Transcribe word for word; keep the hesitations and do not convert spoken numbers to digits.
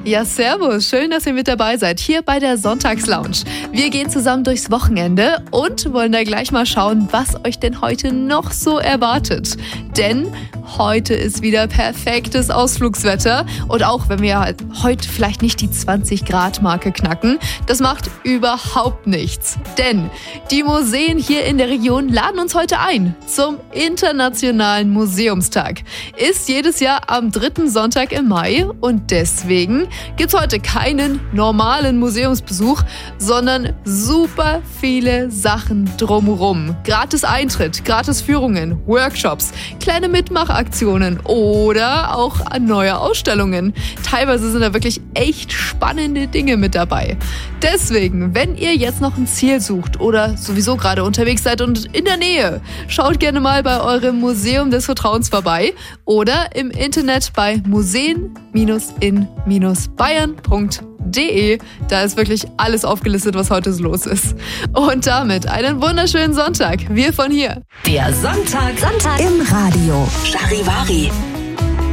Ja, servus. Schön, dass ihr mit dabei seid, hier bei der Sonntagslounge. Wir gehen zusammen durchs Wochenende und wollen da gleich mal schauen, was euch denn heute noch so erwartet. Denn heute ist wieder perfektes Ausflugswetter. Und auch wenn wir halt heute vielleicht nicht die zwanzig Grad Marke knacken, das macht überhaupt nichts. Denn die Museen hier in der Region laden uns heute ein zum Internationalen Museumstag. Ist jedes Jahr am dritten Sonntag im Mai und deswegen gibt's heute keinen normalen Museumsbesuch, sondern super viele Sachen drumherum. Gratis Eintritt, gratis Führungen, Workshops, kleine Mitmachaktionen oder auch neue Ausstellungen. Teilweise sind da wirklich echt spannende Dinge mit dabei. Deswegen, wenn ihr jetzt noch ein Ziel sucht oder sowieso gerade unterwegs seid und in der Nähe, schaut gerne mal bei eurem Museum des Vertrauens vorbei oder im Internet bei museen in bayern punkt de. Da ist wirklich alles aufgelistet, was heute so los ist. Und damit einen wunderschönen Sonntag. Wir von hier. Der Sonntag, Sonntag im Radio. Charivari.